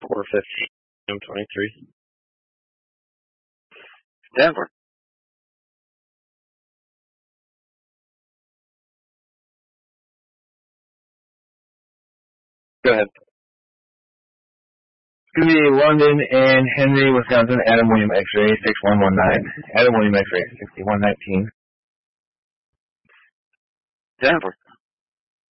4:15, M23. Denver. Go ahead. It's going to be London and Henry, Wisconsin, Adam William X-ray, 6119. Adam William X-ray, 6119. Denver.